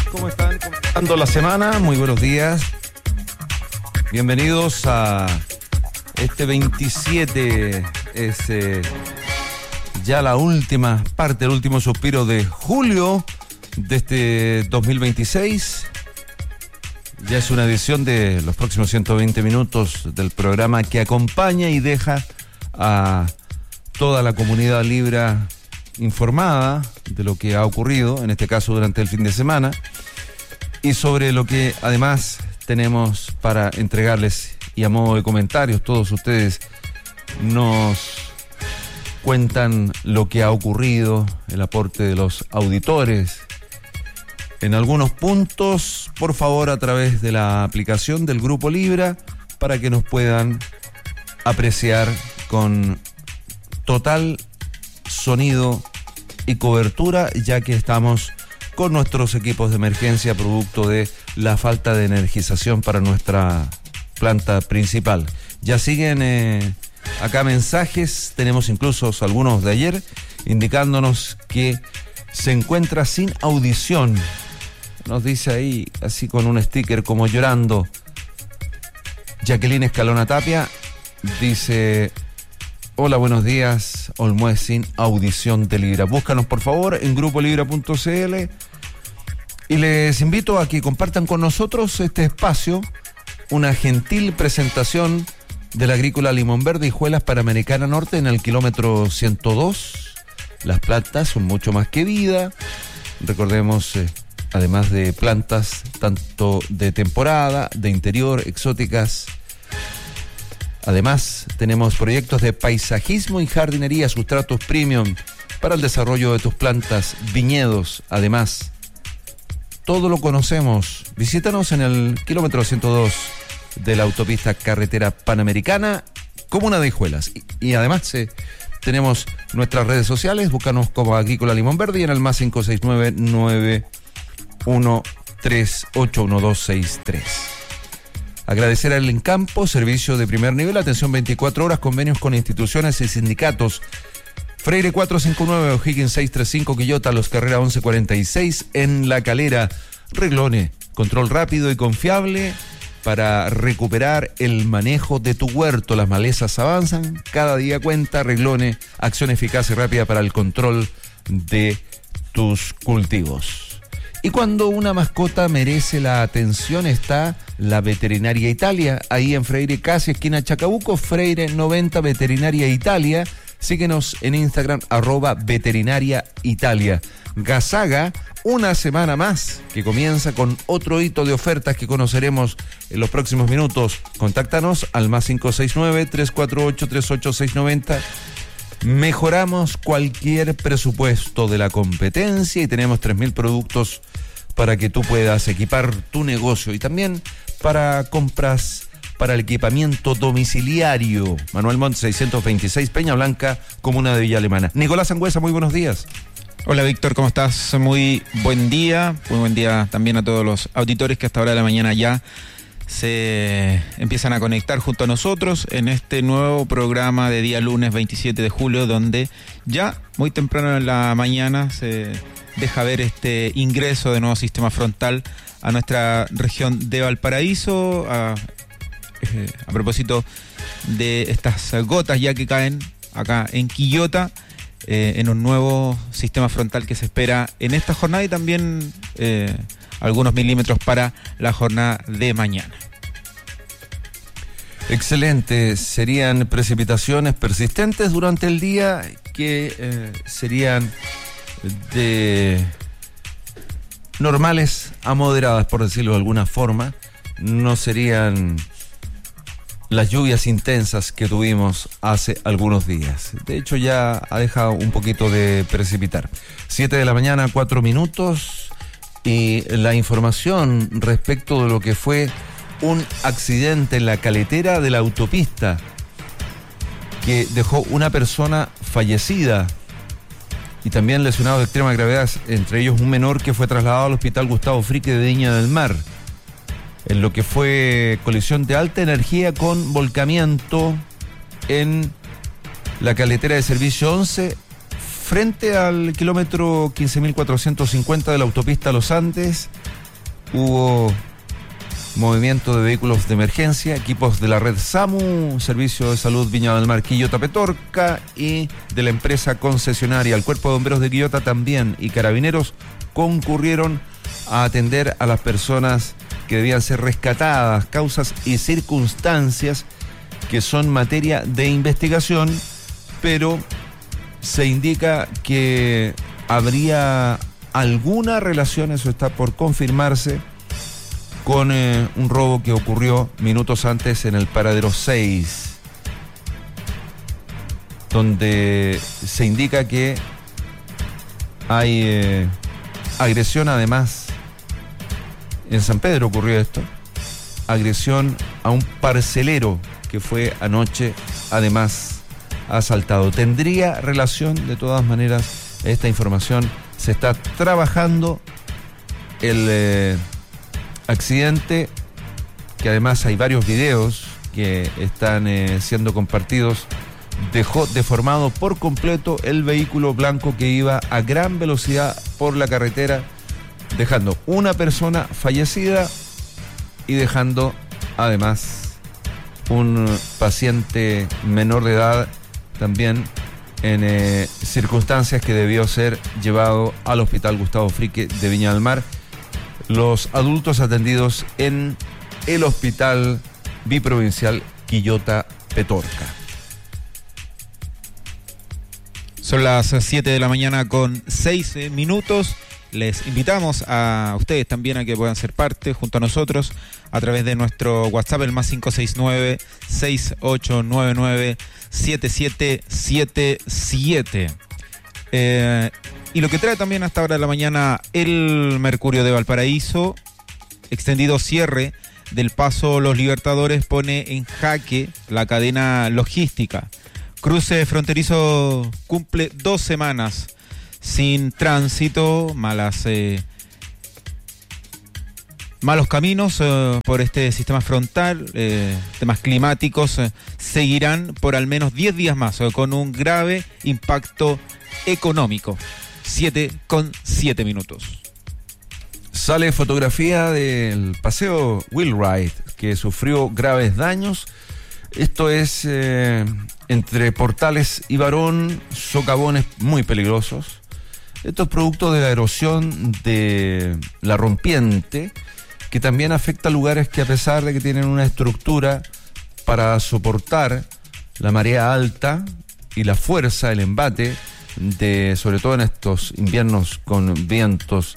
¿Cómo están? Comenzando la semana, muy buenos días. Bienvenidos a este 27, es ya la última parte, el último suspiro de julio de este 2026. Ya es una edición de los próximos 120 minutos del programa que acompaña y deja a toda la comunidad Libra informada de lo que ha ocurrido, en este caso durante el fin de semana, y sobre lo que además tenemos para entregarles. Y a modo de comentarios, todos ustedes nos cuentan lo que ha ocurrido, el aporte de los auditores. En algunos puntos, por favor, a través de la aplicación del Grupo Libra, para que nos puedan apreciar con total sonido y cobertura, ya que estamos con nuestros equipos de emergencia producto de la falta de energización para nuestra planta principal. Ya siguen acá mensajes, tenemos incluso algunos de ayer, indicándonos que se encuentra sin audición. Nos dice ahí, así con un sticker como llorando, Jacqueline Escalona Tapia, dice: hola, buenos días, Olmué sin audición de Libra. Búscanos por favor en grupolibra.cl y les invito a que compartan con nosotros este espacio, una gentil presentación de la agrícola Limón Verde y Hijuelas Panamericana Norte en el kilómetro 102. Las plantas son mucho más que vida. Recordemos, además de plantas tanto de temporada, de interior, exóticas. Además, tenemos proyectos de paisajismo y jardinería, sustratos premium para el desarrollo de tus plantas, viñedos. Además, todo lo conocemos. Visítanos en el kilómetro 102 de la autopista carretera panamericana, comuna de Hijuelas. Y además tenemos nuestras redes sociales, búscanos como Agrícola Limón Verde y en el más 569-913-81263. Agradecer al Encampo, servicio de primer nivel, atención 24 horas, convenios con instituciones y sindicatos. Freire 459, O'Higgins 635, Quillota, Los Carrera 1146, en La Calera. Reglone, control rápido y confiable para recuperar el manejo de tu huerto. Las malezas avanzan, cada día cuenta. Reglone, acción eficaz y rápida para el control de tus cultivos. Y cuando una mascota merece la atención está la Veterinaria Italia, ahí en Freire casi esquina Chacabuco, Freire 90 Veterinaria Italia. Síguenos en Instagram, @Veterinaria Italia. Gasaga, una semana más que comienza con otro hito de ofertas que conoceremos en los próximos minutos. Contáctanos al más 569-348-38690. Mejoramos cualquier presupuesto de la competencia y tenemos 3.000 productos para que tú puedas equipar tu negocio y también para compras para el equipamiento domiciliario. Manuel Montt 626, Peña Blanca, comuna de Villa Alemana. Nicolás Sangüesa, muy buenos días. Hola Víctor, ¿cómo estás? Muy buen día también a todos los auditores que hasta ahora de la mañana ya se empiezan a conectar junto a nosotros en este nuevo programa de día lunes 27 de julio, donde ya muy temprano en la mañana se deja ver este ingreso de nuevo sistema frontal a nuestra región de Valparaíso, a propósito de estas gotas ya que caen acá en Quillota, en un nuevo sistema frontal que se espera en esta jornada y también algunos milímetros para la jornada de mañana. Excelente, serían precipitaciones persistentes durante el día que serían de normales a moderadas, por decirlo de alguna forma. No serían las lluvias intensas que tuvimos hace algunos días. De hecho, ya ha dejado un poquito de precipitar. 7 de la mañana, 4 minutos, y la información respecto de lo que fue un accidente en la caletera de la autopista que dejó una persona fallecida y también lesionados de extrema gravedad, entre ellos un menor que fue trasladado al Hospital Gustavo Frique de Viña del Mar, en lo que fue colisión de alta energía con volcamiento en la caletera de servicio 11 frente al kilómetro 15.450 de la autopista Los Andes, hubo movimiento de vehículos de emergencia, equipos de la red SAMU, Servicio de Salud Viña del Mar, Quillota Petorca, y de la empresa concesionaria. El Cuerpo de Bomberos de Quillota también y carabineros concurrieron a atender a las personas que debían ser rescatadas, causas y circunstancias que son materia de investigación, pero se indica que habría alguna relación, eso está por confirmarse, con un robo que ocurrió minutos antes en el paradero 6, donde se indica que hay agresión. Además, en San Pedro ocurrió esto, agresión a un parcelero que fue anoche además asaltado. ¿Tendría relación? De todas maneras, esta información se está trabajando. El accidente, que además hay varios videos que están siendo compartidos, dejó deformado por completo el vehículo blanco que iba a gran velocidad por la carretera, dejando una persona fallecida y dejando además un paciente menor de edad también en circunstancias que debió ser llevado al Hospital Gustavo Frique de Viña del Mar. Los adultos atendidos en el Hospital Biprovincial Quillota Petorca. Son las 7 de la mañana con 6 minutos. Les invitamos a ustedes también a que puedan ser parte junto a nosotros a través de nuestro WhatsApp, el más 569-6899-7777. Y lo que trae también hasta ahora de la mañana el Mercurio de Valparaíso: extendido cierre del paso Los Libertadores pone en jaque la cadena logística. Cruce fronterizo cumple 2 semanas sin tránsito, malos caminos por este sistema frontal, temas climáticos seguirán por al menos 10 días más, con un grave impacto económico. 7:07 minutos. Sale fotografía del paseo Wheelwright, que sufrió graves daños. Esto es entre Portales y Barón, socavones muy peligrosos. Esto es producto de la erosión de la rompiente, que también afecta a lugares que, a pesar de que tienen una estructura para soportar la marea alta y la fuerza, el embate, sobre todo en estos inviernos con vientos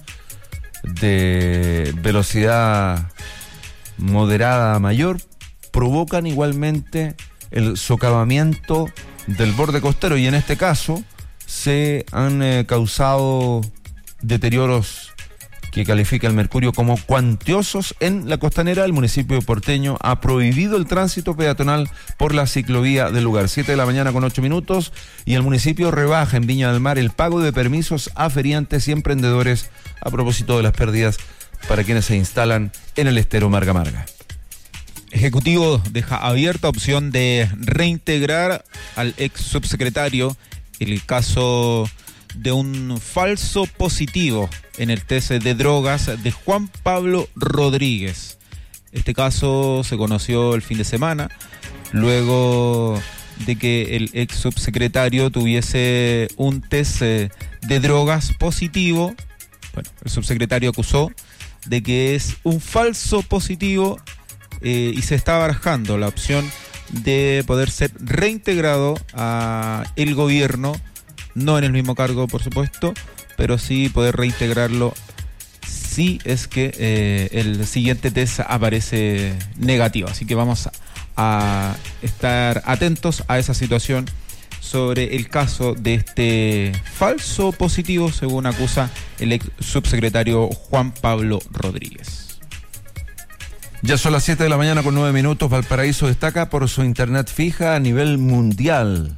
de velocidad moderada a mayor, provocan igualmente el socavamiento del borde costero, y en este caso se han causado deterioros que califica el Mercurio como cuantiosos en la costanera. El municipio porteño ha prohibido el tránsito peatonal por la ciclovía del lugar. 7 de la mañana con 8 minutos, y el municipio rebaja en Viña del Mar el pago de permisos a feriantes y emprendedores a propósito de las pérdidas para quienes se instalan en el estero Marga Marga. Ejecutivo deja abierta opción de reintegrar al ex subsecretario en el caso de un falso positivo en el test de drogas de Juan Pablo Rodríguez. Este caso se conoció el fin de semana, luego de que el ex subsecretario tuviese un test de drogas positivo. Bueno, el subsecretario acusó de que es un falso positivo y se está barajando la opción de poder ser reintegrado a el gobierno, no en el mismo cargo, por supuesto, pero sí poder reintegrarlo si es que el siguiente test aparece negativo. Así que vamos a estar atentos a esa situación sobre el caso de este falso positivo, según acusa el ex subsecretario Juan Pablo Rodríguez. Ya son las 7 de la mañana con 9 minutos. Valparaíso destaca por su internet fija a nivel mundial.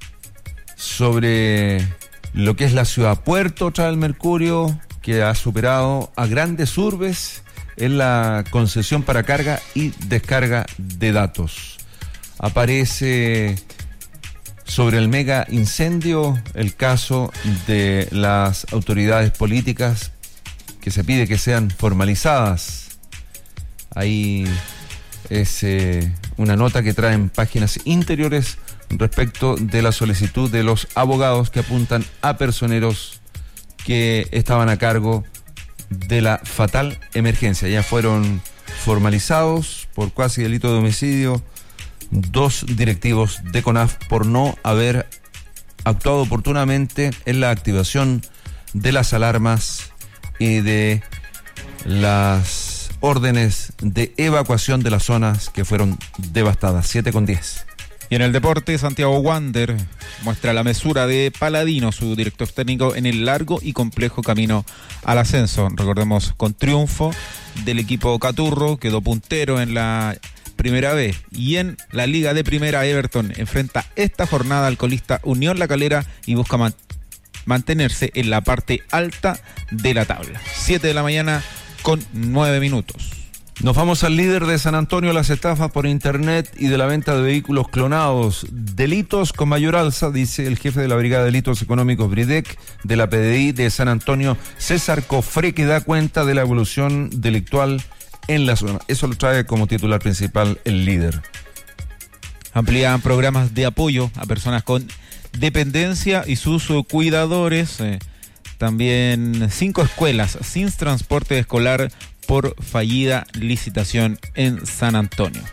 Sobre lo que es la ciudad puerto, trae el Mercurio, que ha superado a grandes urbes en la concesión para carga y descarga de datos. Aparece sobre el mega incendio el caso de las autoridades políticas que se pide que sean formalizadas. Ahí es una nota que traen páginas interiores respecto de la solicitud de los abogados que apuntan a personeros que estaban a cargo de la fatal emergencia. Ya fueron formalizados por cuasi delito de homicidio 2 directivos de CONAF por no haber actuado oportunamente en la activación de las alarmas y de las órdenes de evacuación de las zonas que fueron devastadas. 7:10. Y en el deporte, Santiago Wander muestra la mesura de Paladino, su director técnico, en el largo y complejo camino al ascenso. Recordemos, con triunfo del equipo Caturro, quedó puntero en la Primera B, y en la Liga de Primera, Everton enfrenta esta jornada al colista Unión La Calera y busca mantenerse en la parte alta de la tabla. 7 de la mañana con 9 minutos. Nos vamos al líder de San Antonio, las estafas por internet y de la venta de vehículos clonados. Delitos con mayor alza, dice el jefe de la Brigada de Delitos Económicos BRIDEC de la PDI de San Antonio, César Cofré, que da cuenta de la evolución delictual en la zona. Eso lo trae como titular principal el líder. Amplían programas de apoyo a personas con dependencia y sus cuidadores. También 5 escuelas sin transporte escolar por fallida licitación en San Antonio.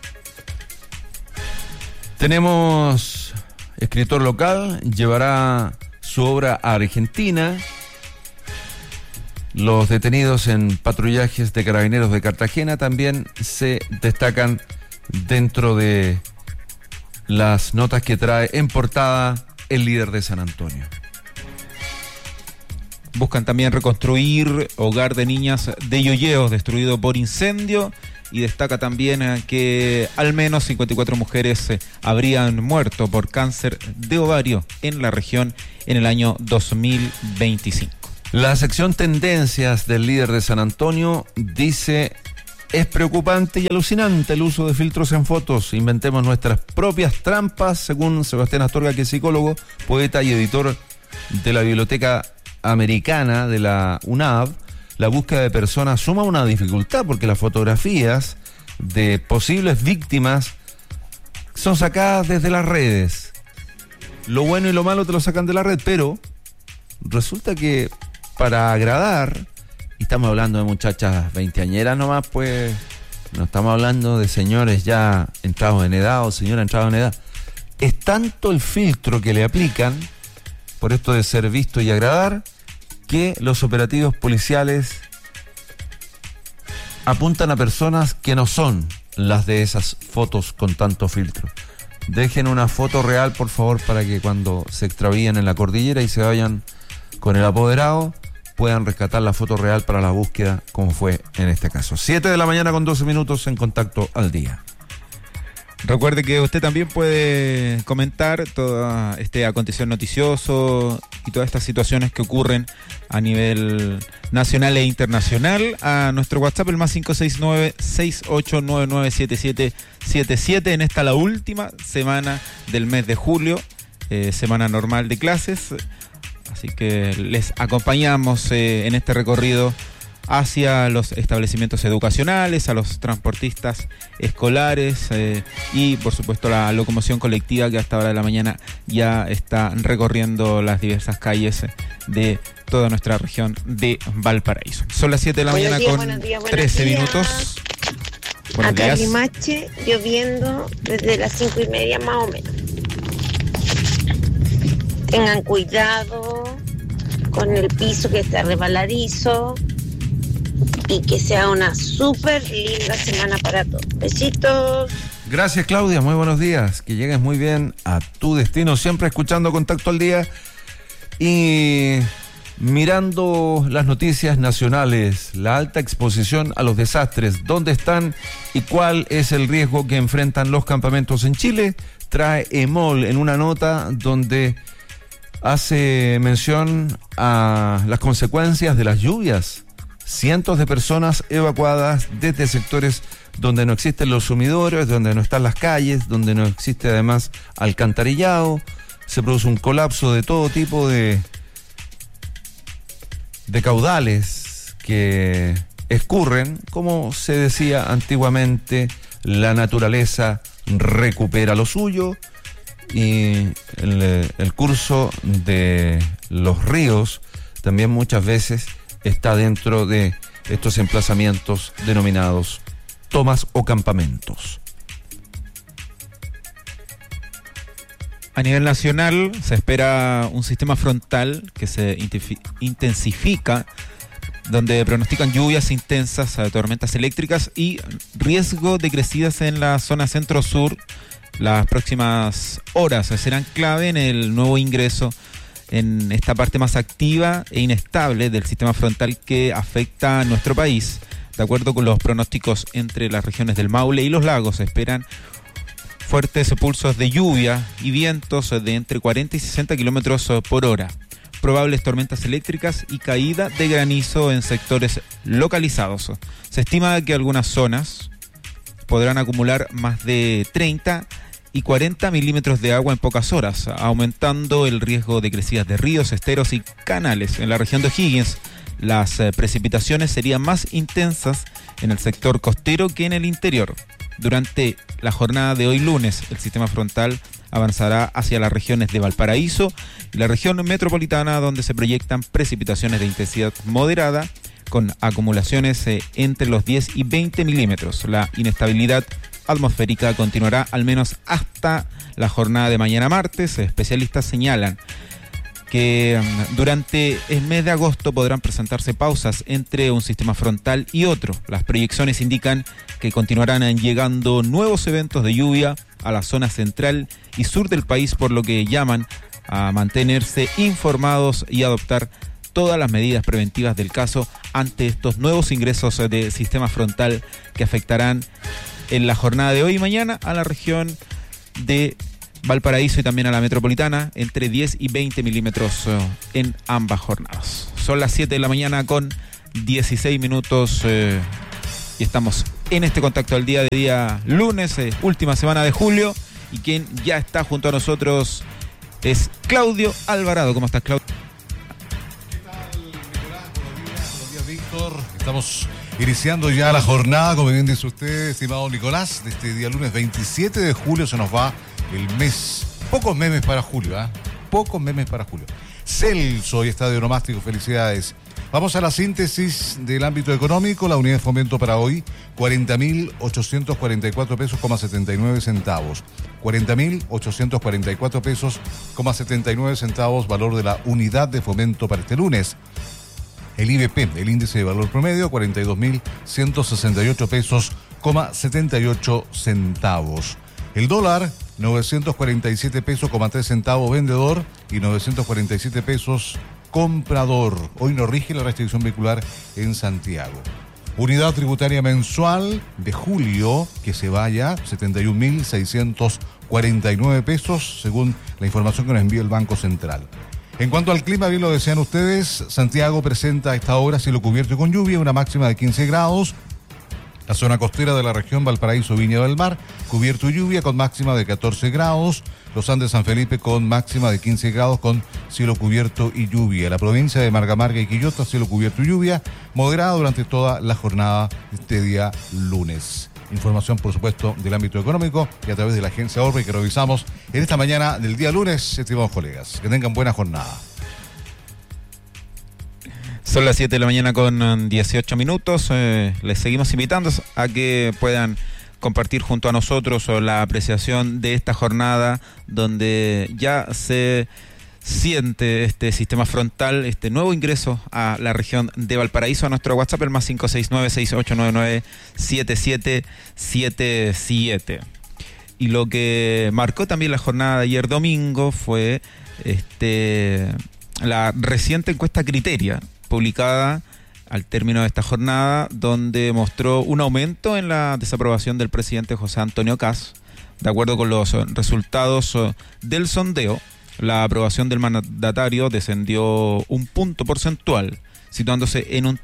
Tenemos escritor local, llevará su obra a Argentina. Los detenidos en patrullajes de Carabineros de Cartagena también se destacan dentro de las notas que trae en portada el líder de San Antonio. Buscan también reconstruir hogar de niñas de Yoyeos destruido por incendio, y destaca también que al menos 54 mujeres habrían muerto por cáncer de ovario en la región en el año 2025. La sección Tendencias del líder de San Antonio dice: es preocupante y alucinante el uso de filtros en fotos. Inventemos nuestras propias trampas, según Sebastián Astorga, que es psicólogo, poeta y editor de la Biblioteca Americana de la UNAV. La búsqueda de personas suma una dificultad porque las fotografías de posibles víctimas son sacadas desde las redes. Lo bueno y lo malo te lo sacan de la red, pero resulta que para agradar, y estamos hablando de muchachas veinteañeras nomás, pues no estamos hablando de señores ya entrados en edad o señoras entrados en edad. Es tanto el filtro que le aplican por esto de ser visto y agradar, que los operativos policiales apuntan a personas que no son las de esas fotos con tanto filtro. Dejen una foto real, por favor, para que cuando se extravíen en la cordillera y se vayan con el apoderado, puedan rescatar la foto real para la búsqueda, como fue en este caso. 7 de la mañana con 12 minutos en Contacto al Día. Recuerde que usted también puede comentar todo este acontecer noticioso y todas estas situaciones que ocurren a nivel nacional e internacional a nuestro WhatsApp, el más 569-6899-7777. En esta, la última semana del mes de julio, semana normal de clases. Así que les acompañamos en este recorrido hacia los establecimientos educacionales, a los transportistas escolares y por supuesto la locomoción colectiva que hasta hora de la mañana ya está recorriendo las diversas calles de toda nuestra región de Valparaíso. Son las 7 de la mañana con 13 minutos. Buenos acá días. en Limache, lloviendo desde las 5:30 más o menos. Tengan cuidado con el piso que está resbaladizo. Y que sea una súper linda semana para todos. Besitos. Gracias, Claudia, muy buenos días. Que llegues muy bien a tu destino, siempre escuchando Contacto al Día y mirando las noticias nacionales, la alta exposición a los desastres, dónde están y cuál es el riesgo que enfrentan los campamentos en Chile. Trae EMOL en una nota donde hace mención a las consecuencias de las lluvias. Cientos de personas evacuadas desde sectores donde no existen los sumidores, donde no están las calles, donde no existe además alcantarillado. Se produce un colapso de todo tipo de caudales que escurren, como se decía antiguamente, la naturaleza recupera lo suyo y el curso de los ríos también muchas veces está dentro de estos emplazamientos denominados tomas o campamentos. A nivel nacional se espera un sistema frontal que se intensifica, donde pronostican lluvias intensas, tormentas eléctricas y riesgo de crecidas en la zona centro-sur. Las próximas horas serán clave en el nuevo ingreso en esta parte más activa e inestable del sistema frontal que afecta a nuestro país. De acuerdo con los pronósticos entre las regiones del Maule y los lagos, se esperan fuertes pulsos de lluvia y vientos de entre 40 y 60 kilómetros por hora. Probables tormentas eléctricas y caída de granizo en sectores localizados. Se estima que algunas zonas podrán acumular más de 30 y 40 milímetros de agua en pocas horas, aumentando el riesgo de crecidas de ríos, esteros y canales. En la región de O'Higgins, las precipitaciones serían más intensas en el sector costero que en el interior. Durante la jornada de hoy lunes, el sistema frontal avanzará hacia las regiones de Valparaíso y la región metropolitana, donde se proyectan precipitaciones de intensidad moderada con acumulaciones entre los 10 y 20 milímetros. La inestabilidad atmosférica continuará al menos hasta la jornada de mañana martes. Especialistas señalan que durante el mes de agosto podrán presentarse pausas entre un sistema frontal y otro. Las proyecciones indican que continuarán llegando nuevos eventos de lluvia a la zona central y sur del país, por lo que llaman a mantenerse informados y adoptar todas las medidas preventivas del caso ante estos nuevos ingresos de sistema frontal que afectarán en la jornada de hoy y mañana a la región de Valparaíso y también a la metropolitana, entre 10 y 20 milímetros en ambas jornadas. Son las 7 de la mañana con 16 minutos y estamos en este contacto al día de día lunes, última semana de julio, y quien ya está junto a nosotros es Claudio Alvarado. ¿Cómo estás, Claudio? ¿Qué tal, Nicolás? Buenos días, Víctor. Estamos iniciando ya la jornada, como bien dice usted, estimado Nicolás, de este día lunes 27 de julio. Se nos va el mes. Pocos memes para julio, Pocos memes para julio. Celso y Estadio Nomástico, felicidades. Vamos a la síntesis del ámbito económico. La unidad de fomento para hoy, 40.844 pesos, 79 centavos. 40.844 pesos, 79 centavos, valor de la unidad de fomento para este lunes. El IBP, el índice de valor promedio, 42.168 pesos, 78 centavos. El dólar, 947 pesos, 3 centavos vendedor y 947 pesos comprador. Hoy no rige la restricción vehicular en Santiago. Unidad tributaria mensual de julio, que se vaya, 71.649 pesos, según la información que nos envía el Banco Central. En cuanto al clima, bien lo decían ustedes, Santiago presenta a esta hora cielo cubierto y con lluvia, una máxima de 15 grados. La zona costera de la región Valparaíso, Viña del Mar, cubierto y lluvia con máxima de 14 grados. Los Andes San Felipe con máxima de 15 grados con cielo cubierto y lluvia. La provincia de Marga y Quillota, cielo cubierto y lluvia, moderada durante toda la jornada de este día lunes. Información, por supuesto, del ámbito económico y a través de la agencia Orbe que revisamos en esta mañana del día lunes, estimados colegas. Que tengan buena jornada. Son las 7 de la mañana con 18 minutos. Les seguimos invitando a que puedan compartir junto a nosotros la apreciación de esta jornada donde ya se siente este sistema frontal, este nuevo ingreso a la región de Valparaíso. A nuestro WhatsApp, el más 569-6899-7777. Y lo que marcó también la jornada de ayer domingo fue la reciente encuesta Criteria, publicada al término de esta jornada, donde mostró un aumento en la desaprobación del presidente José Antonio Kast. De acuerdo con los resultados del sondeo, la aprobación del mandatario descendió un punto porcentual, situándose en un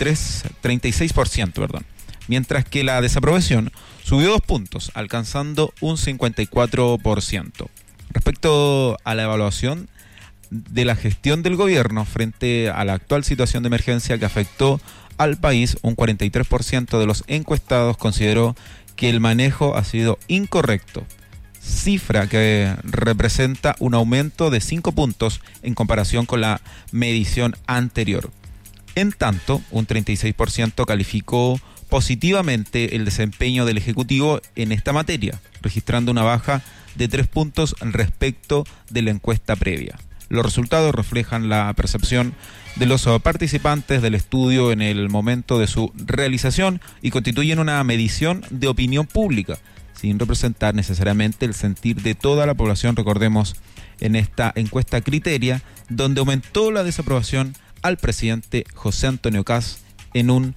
36%, mientras que la desaprobación subió 2 puntos, alcanzando un 54%. Respecto a la evaluación de la gestión del gobierno frente a la actual situación de emergencia que afectó al país, un 43% de los encuestados consideró que el manejo ha sido incorrecto, cifra que representa un aumento de 5 puntos en comparación con la medición anterior. En tanto, un 36% calificó positivamente el desempeño del Ejecutivo en esta materia, registrando una baja de 3 puntos respecto de la encuesta previa. Los resultados reflejan la percepción de los participantes del estudio en el momento de su realización y constituyen una medición de opinión pública, sin representar necesariamente el sentir de toda la población. Recordemos, en esta encuesta Criteria, donde aumentó la desaprobación al presidente José Antonio Kast en un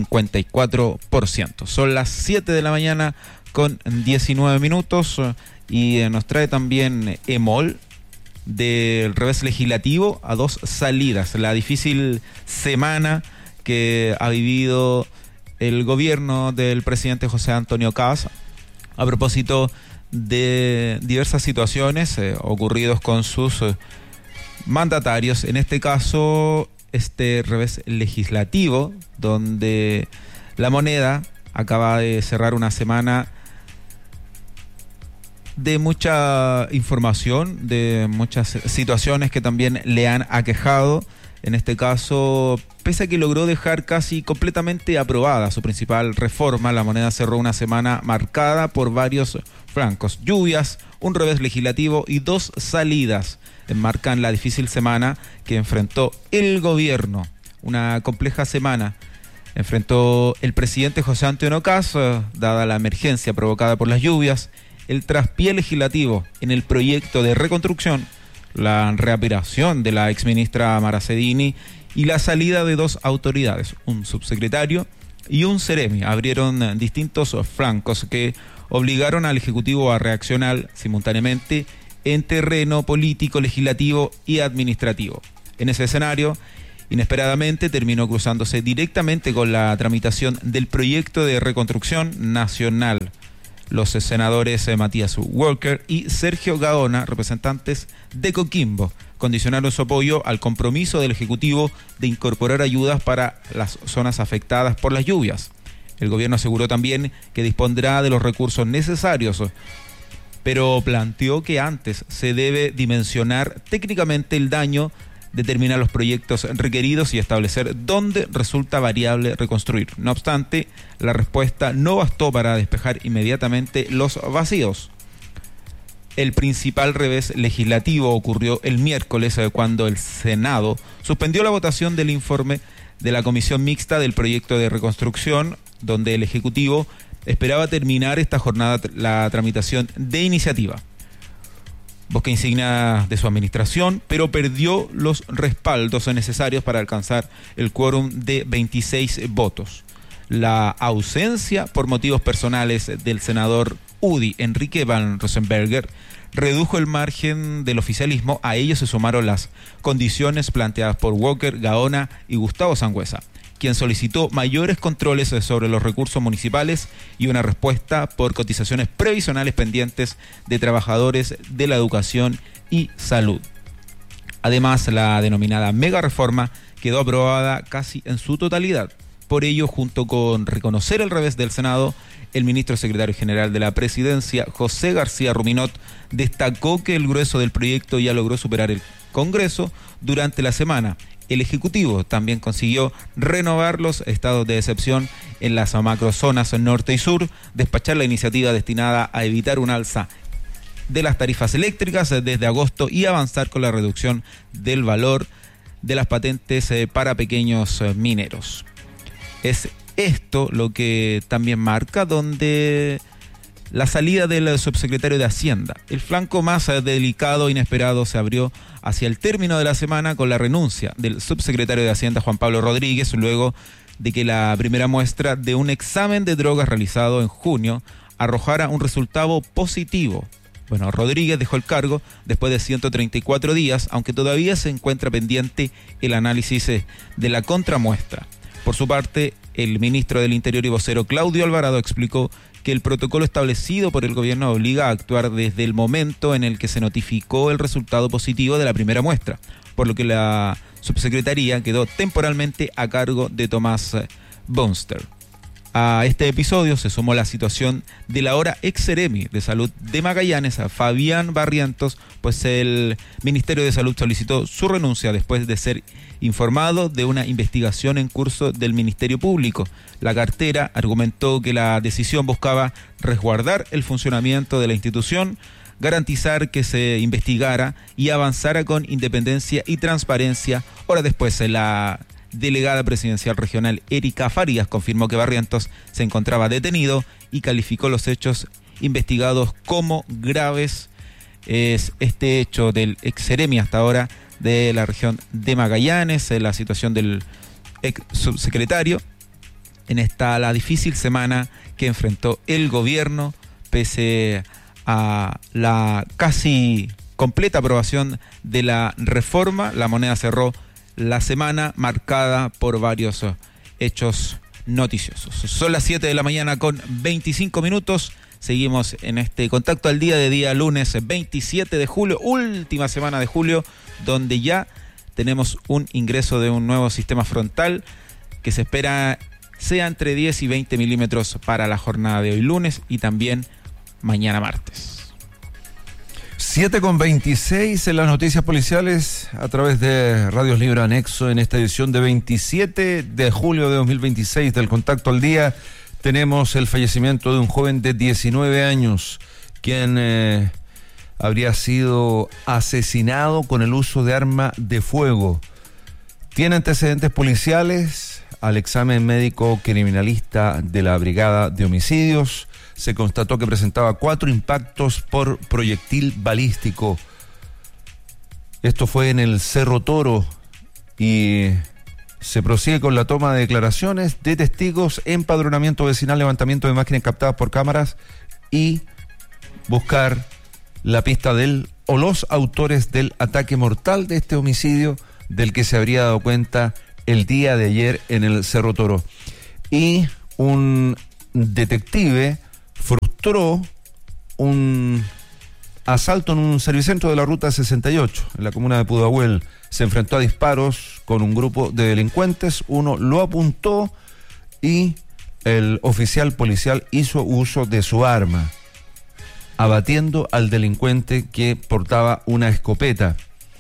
54%. Son las 7 de la mañana con 19 minutos y nos trae también EMOL del revés legislativo a 2 salidas. La difícil semana que ha vivido el gobierno del presidente José Antonio Kast a propósito de diversas situaciones ocurridos con sus mandatarios, en este caso este revés legislativo, donde la moneda acaba de cerrar una semana de mucha información, de muchas situaciones que también le han aquejado. En este caso, pese a que logró dejar casi completamente aprobada su principal reforma, la moneda cerró una semana marcada por varios flancos, lluvias, un revés legislativo y 2 salidas. Enmarcan la difícil semana que enfrentó el gobierno. Una compleja semana enfrentó el presidente José Antonio Kast, dada la emergencia provocada por las lluvias, el traspié legislativo en el proyecto de reconstrucción, la reapelación de la exministra Maracedini y la salida de 2 autoridades, un subsecretario y un seremi. Abrieron distintos flancos que obligaron al Ejecutivo a reaccionar simultáneamente en terreno político, legislativo y administrativo. En ese escenario, inesperadamente terminó cruzándose directamente con la tramitación del proyecto de reconstrucción nacional. Los senadores Matías Walker y Sergio Gaona, representantes de Coquimbo, condicionaron su apoyo al compromiso del Ejecutivo de incorporar ayudas para las zonas afectadas por las lluvias. El gobierno aseguró también que dispondrá de los recursos necesarios, pero planteó que antes se debe dimensionar técnicamente el daño, determinar los proyectos requeridos y establecer dónde resulta variable reconstruir. No obstante, la respuesta no bastó para despejar inmediatamente los vacíos. El principal revés legislativo ocurrió el miércoles cuando el Senado suspendió la votación del informe de la Comisión Mixta del proyecto de reconstrucción, donde el Ejecutivo esperaba terminar esta jornada la tramitación de iniciativa. Bosque insignia de su administración, pero perdió los respaldos necesarios para alcanzar el quórum de 26 votos. La ausencia por motivos personales del senador UDI, Enrique Van Rosenberger, redujo el margen del oficialismo. A ello se sumaron las condiciones planteadas por Walker, Gaona y Gustavo Sangüesa, quien solicitó mayores controles sobre los recursos municipales y una respuesta por cotizaciones previsionales pendientes de trabajadores de la educación y salud. Además, la denominada mega reforma quedó aprobada casi en su totalidad. Por ello, junto con reconocer el revés del Senado, el ministro secretario general de la Presidencia, José García Ruminot, destacó que el grueso del proyecto ya logró superar el Congreso durante la semana. El Ejecutivo también consiguió renovar los estados de excepción en las macrozonas norte y sur, despachar la iniciativa destinada a evitar un alza de las tarifas eléctricas desde agosto y avanzar con la reducción del valor de las patentes para pequeños mineros. Es esto lo que también marca donde la salida del subsecretario de Hacienda. El flanco más delicado e inesperado se abrió hacia el término de la semana con la renuncia del subsecretario de Hacienda, Juan Pablo Rodríguez, luego de que la primera muestra de un examen de drogas realizado en junio arrojara un resultado positivo. Bueno, Rodríguez dejó el cargo después de 134 días, aunque todavía se encuentra pendiente el análisis de la contramuestra. Por su parte, el ministro del Interior y vocero Claudio Alvarado explicó que el protocolo establecido por el gobierno obliga a actuar desde el momento en el que se notificó el resultado positivo de la primera muestra, por lo que la subsecretaría quedó temporalmente a cargo de Tomás Bunster. A este episodio se sumó la situación del ahora ex Seremi de Salud de Magallanes, a Fabián Barrientos, pues el Ministerio de Salud solicitó su renuncia después de ser informado de una investigación en curso del Ministerio Público. La cartera argumentó que la decisión buscaba resguardar el funcionamiento de la institución, garantizar que se investigara y avanzara con independencia y transparencia. Horas después, la delegada presidencial regional Erika Farías confirmó que Barrientos se encontraba detenido y calificó los hechos investigados como graves. Es este hecho del ex Seremi hasta ahora de la región de Magallanes, la situación del ex subsecretario en la difícil semana que enfrentó el gobierno pese a la casi completa aprobación de la reforma. La moneda cerró la semana marcada por varios hechos noticiosos. Son las 7 de la mañana con 25 minutos. Seguimos en este contacto al día de día lunes 27 de julio, última semana de julio, donde ya tenemos un ingreso de un nuevo sistema frontal que se espera sea entre 10 y 20 milímetros para la jornada de hoy lunes y también mañana martes. 7:26 en las noticias policiales a través de Radios Libre Anexo en esta edición de 27 de julio de 2026 del Contacto al Día. Tenemos el fallecimiento de un joven de 19 años quien habría sido asesinado con el uso de arma de fuego. Tiene antecedentes policiales. Al examen médico criminalista de la Brigada de Homicidios se constató que presentaba 4 impactos por proyectil balístico. Esto fue en el Cerro Toro y se prosigue con la toma de declaraciones de testigos, empadronamiento vecinal, levantamiento de imágenes captadas por cámaras y buscar la pista del o los autores del ataque mortal de este homicidio del que se habría dado cuenta el día de ayer en el Cerro Toro. Y un detective frustró un asalto en un servicentro de la Ruta 68, en la comuna de Pudahuel. Se enfrentó a disparos con un grupo de delincuentes, uno lo apuntó y el oficial policial hizo uso de su arma, abatiendo al delincuente que portaba una escopeta.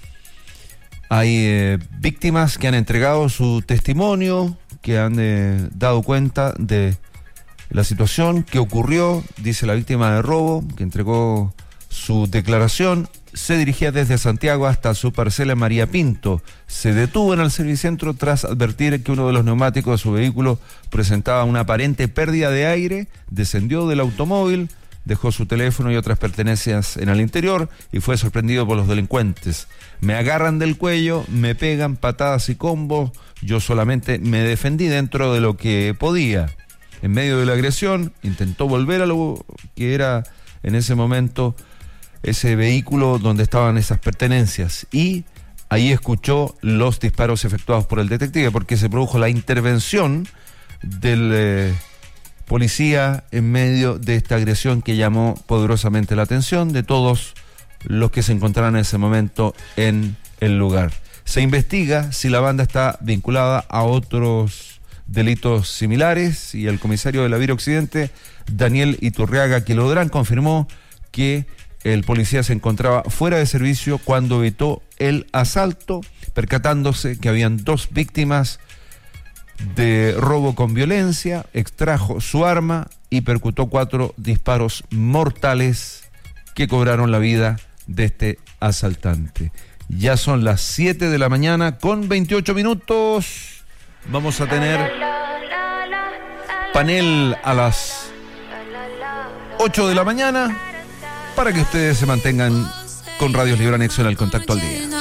Hay víctimas que han entregado su testimonio, que han dado cuenta de la situación que ocurrió. Dice la víctima de robo, que entregó su declaración, se dirigía desde Santiago hasta su parcela en María Pinto. Se detuvo en el servicentro tras advertir que uno de los neumáticos de su vehículo presentaba una aparente pérdida de aire. Descendió del automóvil, dejó su teléfono y otras pertenencias en el interior y fue sorprendido por los delincuentes. Me agarran del cuello, me pegan patadas y combos, yo solamente me defendí dentro de lo que podía. En medio de la agresión, intentó volver a lo que era en ese momento ese vehículo donde estaban esas pertenencias y ahí escuchó los disparos efectuados por el detective, porque se produjo la intervención del policía en medio de esta agresión que llamó poderosamente la atención de todos los que se encontraban en ese momento en el lugar. Se investiga si la banda está vinculada a otros delitos similares y el comisario de la Vira Occidente, Daniel Iturriaga Quilodrán, confirmó que el policía se encontraba fuera de servicio cuando evitó el asalto, percatándose que habían 2 víctimas de robo con violencia, extrajo su arma y percutó 4 disparos mortales que cobraron la vida de este asaltante. Ya son las 7 de la mañana con 28 minutos. Vamos a tener panel a las 8 de la mañana para que ustedes se mantengan con Radios Libre Anexo en el Contacto al Día.